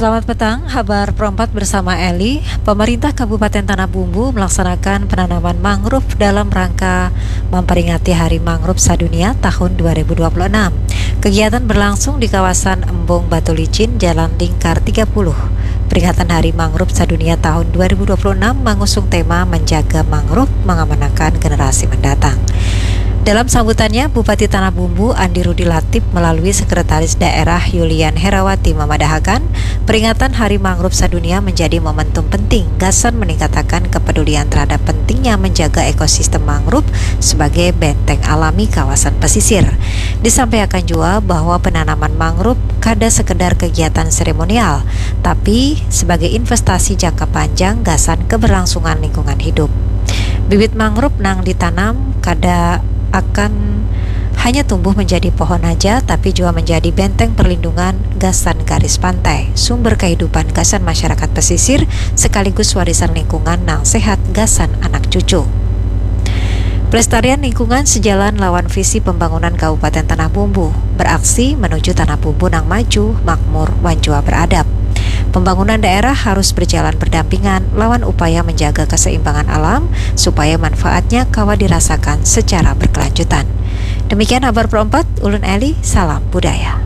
Selamat petang, Habar Perempat bersama Eli. Pemerintah Kabupaten Tanah Bumbu melaksanakan penanaman mangrove dalam rangka memperingati Hari Mangrove Sadunia tahun 2026. Kegiatan berlangsung di kawasan Embung Batu Licin, Jalan Lingkar 30. Peringatan Hari Mangrove Sadunia tahun 2026 mengusung tema menjaga mangrove, mengamankan generasi mendatang. Dalam sambutannya, Bupati Tanah Bumbu Andi Rudi Latif melalui Sekretaris Daerah Yulian Herawati memadahakan peringatan Hari Mangrove Sadunia menjadi momentum penting. Gasan meningkatkan kepedulian terhadap pentingnya menjaga ekosistem mangrove sebagai benteng alami kawasan pesisir. Disampaikan juga bahwa penanaman mangrove kada sekedar kegiatan seremonial, tapi sebagai investasi jangka panjang gasan keberlangsungan lingkungan hidup. Bibit mangrove nang ditanam kada akan hanya tumbuh menjadi pohon aja, tapi juga menjadi benteng perlindungan gasan garis pantai, sumber kehidupan gasan masyarakat pesisir, sekaligus warisan lingkungan nang sehat gasan anak cucu. Pelestarian lingkungan sejalan lawan visi pembangunan Kabupaten Tanah Bumbu, beraksi menuju Tanah Bumbu nang maju, makmur, wanjua beradab. Pembangunan daerah harus berjalan berdampingan lawan upaya menjaga keseimbangan alam supaya manfaatnya kawa dirasakan secara berkelanjutan. Demikian Habar Perempat, Ulun Eli, salam budaya.